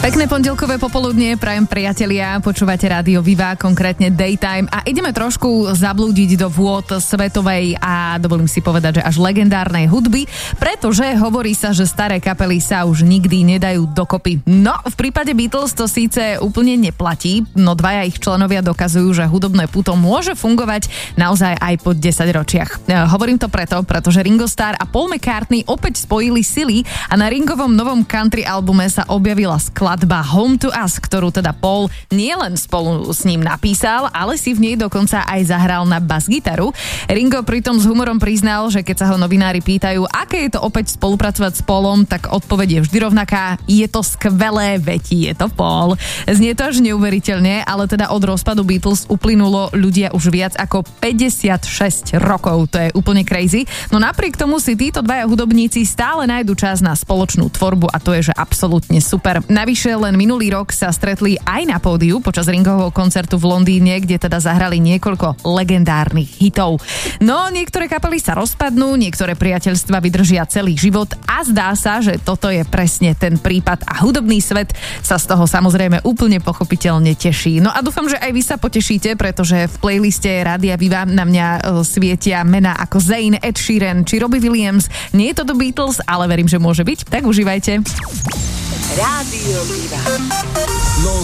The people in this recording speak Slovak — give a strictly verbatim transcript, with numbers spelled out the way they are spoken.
Pekné pondelkové popoludnie prajem priatelia, počúvate Rádio Viva, konkrétne Daytime a ideme trošku zablúdiť do vôd svetovej a dovolím si povedať, že až legendárnej hudby, pretože hovorí sa, že staré kapely sa už nikdy nedajú dokopy. No, v prípade Beatles to síce úplne neplatí, no dvaja ich členovia dokazujú, že hudobné puto môže fungovať naozaj aj po desaťročiach. Hovorím to preto, pretože Ringo Starr a Paul McCartney opäť spojili sily a na Ringovom novom country albume sa objavila skladba Skladba Home to Us, ktorú teda Paul nielen spolu s ním napísal, ale si v nej dokonca aj zahral na bas-gitaru. Ringo pritom s humorom priznal, že keď sa ho novinári pýtajú, aké je to opäť spolupracovať s Paulom, tak odpoveď je vždy rovnaká. Je to skvelé, veď je to Paul. Znie to až neuveriteľne, ale teda od rozpadu Beatles uplynulo ľudia už viac ako päťdesiatšesť rokov. To je úplne crazy. No napriek tomu si títo dvaja hudobníci stále nájdu čas na spoločnú tvorbu a to je že absolútne super. Navyše len minulý rok sa stretli aj na pódiu počas Ringovho koncertu v Londýne, kde teda zahrali niekoľko legendárnych hitov. No, niektoré kapely sa rozpadnú, niektoré priateľstva vydržia celý život a zdá sa, že toto je presne ten prípad a hudobný svet sa z toho samozrejme úplne pochopiteľne teší. No a dúfam, že aj vy sa potešíte, pretože v playliste Rádia Viva na mňa e, svietia mená ako Zayn, Ed Sheeran či Robbie Williams. Nie je to The Beatles, ale verím, že môže byť. Tak užívajte. Rádio Viva.